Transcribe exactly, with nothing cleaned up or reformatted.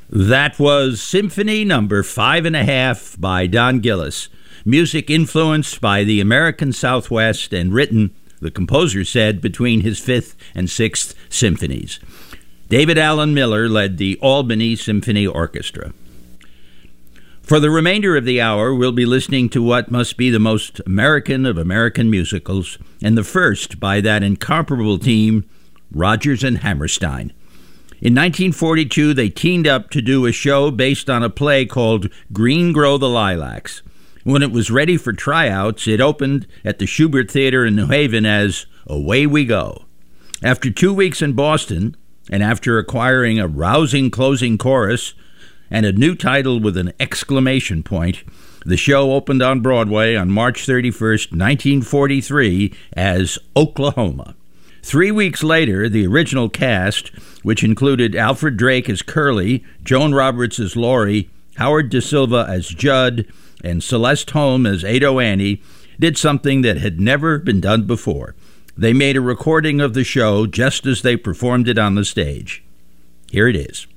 That was Symphony Number Five and a Half by Don Gillis. Music influenced by the American Southwest and written, the composer said, between his fifth and sixth symphonies. David Allen Miller led the Albany Symphony Orchestra. For the remainder of the hour, we'll be listening to what must be the most American of American musicals, and the first by that incomparable team, Rodgers and Hammerstein. In nineteen forty-two, they teamed up to do a show based on a play called Green Grow the Lilacs. When it was ready for tryouts, it opened at the Schubert Theater in New Haven as Away We Go. After two weeks in Boston, and after acquiring a rousing closing chorus and a new title with an exclamation point, the show opened on Broadway on March thirty-first, nineteen forty-three as Oklahoma. Three weeks later, the original cast, which included Alfred Drake as Curly, Joan Roberts as Laurie, Howard Da Silva as Judd, and Celeste Holm as Ado Annie, did something that had never been done before. They made a recording of the show just as they performed it on the stage. Here it is.